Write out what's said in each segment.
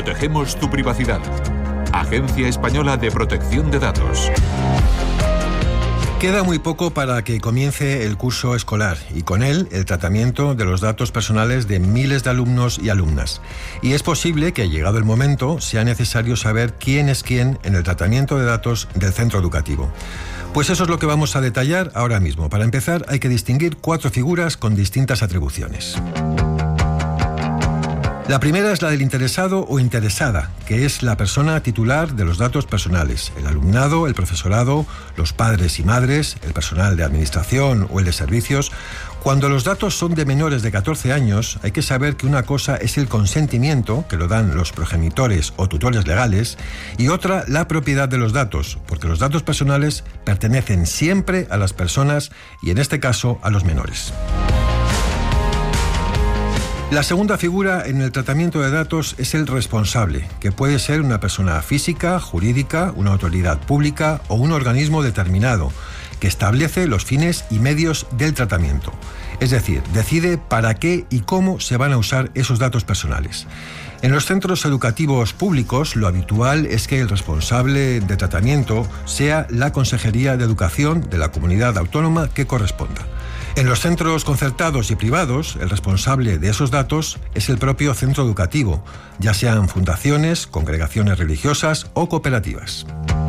Protegemos tu privacidad. Agencia Española de Protección de Datos. Queda muy poco para que comience el curso escolar y con él el tratamiento de los datos personales de miles de alumnos y alumnas. Y es posible que, llegado el momento, sea necesario saber quién es quién en el tratamiento de datos del centro educativo. Pues eso es lo que vamos a detallar ahora mismo. Para empezar, hay que distinguir 4 figuras con distintas atribuciones. La primera es la del interesado o interesada, que es la persona titular de los datos personales, el alumnado, el profesorado, los padres y madres, el personal de administración o el de servicios. Cuando los datos son de menores de 14 años, hay que saber que una cosa es el consentimiento, que lo dan los progenitores o tutores legales, y otra la propiedad de los datos, porque los datos personales pertenecen siempre a las personas y, en este caso, a los menores. La segunda figura en el tratamiento de datos es el responsable, que puede ser una persona física, jurídica, una autoridad pública o un organismo determinado, que establece los fines y medios del tratamiento. Es decir, decide para qué y cómo se van a usar esos datos personales. En los centros educativos públicos, lo habitual es que el responsable de tratamiento sea la Consejería de Educación de la comunidad autónoma que corresponda. En los centros concertados y privados, el responsable de esos datos es el propio centro educativo, ya sean fundaciones, congregaciones religiosas o cooperativas.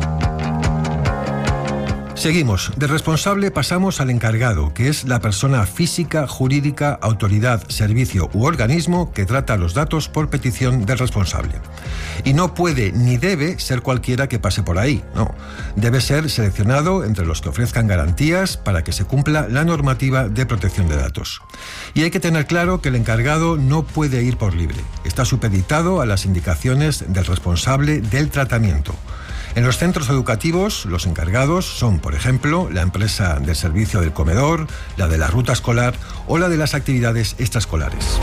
Seguimos. Del responsable pasamos al encargado, que es la persona física, jurídica, autoridad, servicio u organismo que trata los datos por petición del responsable. Y no puede ni debe ser cualquiera que pase por ahí, no. Debe ser seleccionado entre los que ofrezcan garantías para que se cumpla la normativa de protección de datos. Y hay que tener claro que el encargado no puede ir por libre. Está supeditado a las indicaciones del responsable del tratamiento. En los centros educativos, los encargados son, por ejemplo, la empresa del servicio del comedor, la de la ruta escolar o la de las actividades extraescolares.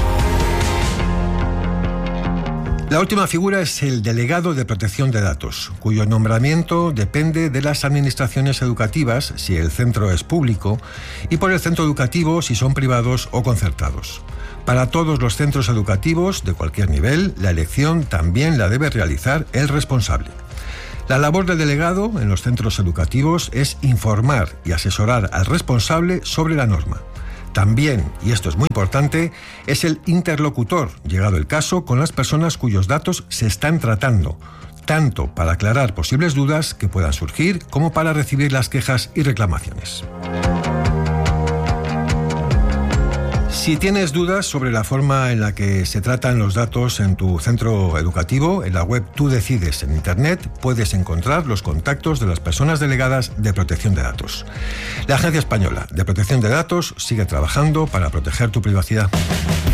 La última figura es el delegado de protección de datos, cuyo nombramiento depende de las administraciones educativas, si el centro es público, y por el centro educativo, si son privados o concertados. Para todos los centros educativos, de cualquier nivel, la elección también la debe realizar el responsable. La labor del delegado en los centros educativos es informar y asesorar al responsable sobre la norma. También, y esto es muy importante, es el interlocutor, llegado el caso, con las personas cuyos datos se están tratando, tanto para aclarar posibles dudas que puedan surgir como para recibir las quejas y reclamaciones. Si tienes dudas sobre la forma en la que se tratan los datos en tu centro educativo, en la web Tú Decides en Internet puedes encontrar los contactos de las personas delegadas de protección de datos. La Agencia Española de Protección de Datos sigue trabajando para proteger tu privacidad.